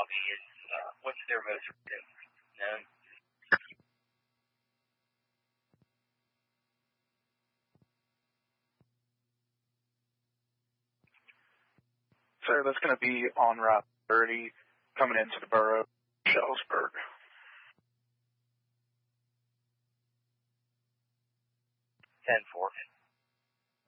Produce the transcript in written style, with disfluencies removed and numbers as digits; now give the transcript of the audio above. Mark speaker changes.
Speaker 1: hobby is what's their most known.
Speaker 2: So that's going to be on Route 30 coming into the borough of Shellisburg.